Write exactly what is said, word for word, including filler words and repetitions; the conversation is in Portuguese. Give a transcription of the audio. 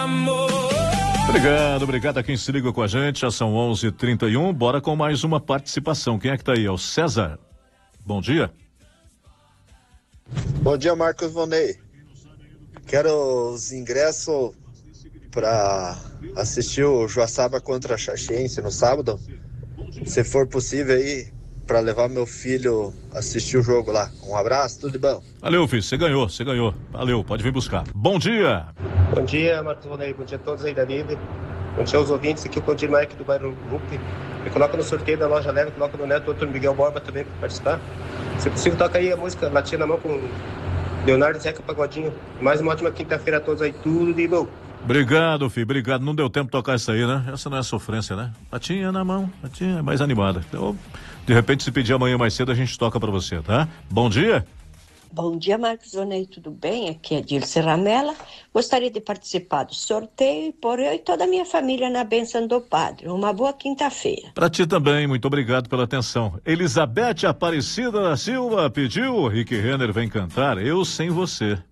Obrigado, obrigado a quem se liga com a gente. Já são onze e trinta e um. Bora com mais uma participação. Quem é que tá aí? É o César. Bom dia. Bom dia, Marcos Vonei. Quero os ingressos para assistir o Joaçaba contra a Xaxense no sábado. Se for possível aí, para levar meu filho assistir o jogo lá. Um abraço, tudo de bom. Valeu, filho. Você ganhou, você ganhou. Valeu, pode vir buscar. Bom dia. Bom dia, Marcos Vonei. Bom dia a todos aí da Líder. Bom dia aos ouvintes. Aqui é o Condir Mike do bairro Rupi. Me coloca no sorteio da loja leve, coloca no neto, o doutor Miguel Borba também para participar. Se possível, toca aí a música Latina na Mão com Leonardo Zeca Pagodinho. Mais uma ótima quinta-feira a todos aí, tudo de bom. Obrigado, filho, obrigado. Não deu tempo de tocar isso aí, né? Essa não é sofrência, né? Latinha na mão, latinha mais animada. Então, de repente, se pedir amanhã mais cedo, a gente toca pra você, tá? Bom dia. Bom dia, Marcos Vonei, tudo bem? Aqui é Dilce Ramela. Gostaria de participar do sorteio e pôr eu e toda a minha família na bênção do Padre. Uma boa quinta-feira. Pra ti também, muito obrigado pela atenção. Elizabeth Aparecida da Silva pediu, Rick Renner vem cantar Eu Sem Você.